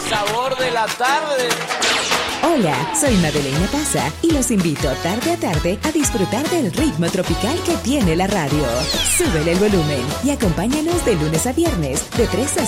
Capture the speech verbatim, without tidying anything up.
sabor de la tarde. Hola, soy Madeleine Pasa y los invito tarde a tarde a disfrutar del ritmo tropical que tiene la radio. Súbele el volumen y acompáñanos de lunes a viernes de tres a